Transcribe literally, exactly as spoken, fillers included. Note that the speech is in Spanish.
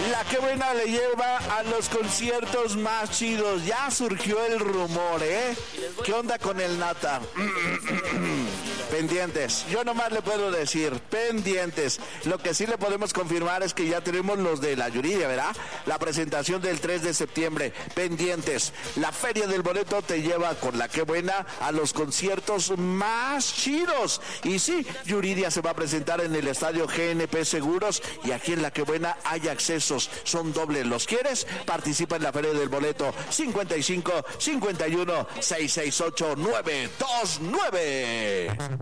La que buena le lleva a los conciertos más chidos. Ya surgió el rumor, ¿eh? ¿Qué onda con el Nata? Pendientes. Yo nomás le puedo decir, pendientes. Lo que sí le podemos confirmar es que ya tenemos los de la Yuridia, ¿verdad? La presentación del tres de septiembre. Pendientes. La Feria del Boleto te lleva con la que buena a los conciertos más chidos. Y sí, Yuridia se va a presentar en el estadio G N P Seguros y aquí en la que buena hay accesos. Son dobles. ¿Los quieres? Participa en la Feria del Boleto. cincuenta y cinco, cincuenta y uno, seiscientos sesenta y ocho, nueve dos nueve.